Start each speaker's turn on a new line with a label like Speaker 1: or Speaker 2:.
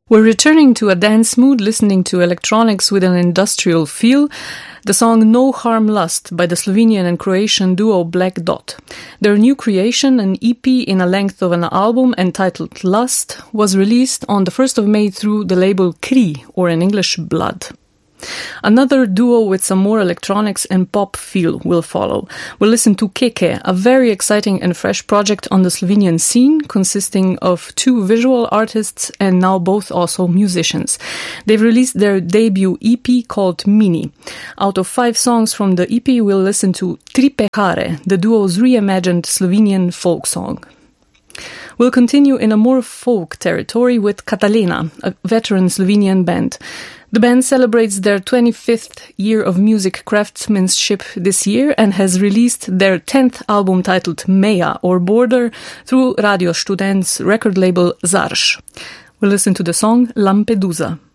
Speaker 1: We're returning to a dance mood, listening to electronics with an industrial feel. The song No Harm Lust by the Slovenian and Croatian duo Black Dot. Their new creation, an EP in a length of an album entitled Lust, was released on the 1st of May through the label Kri, or in English Blood. Another duo with some more electronics and pop feel will follow. We'll listen to Keke, a very exciting and fresh project on the Slovenian scene, consisting of two visual artists and now both also musicians. They've released their debut EP called Mini. Out of 5 songs from the EP, we'll listen to Tri Pehare, the duo's reimagined Slovenian folk song. We'll continue in a more folk territory with Catalena, a veteran Slovenian band. The band celebrates their 25th year of music craftsmanship this year and has released their 10th album titled Meja, or Border, through Radio Student's record label Zarš. We'll listen to the song Lampedusa.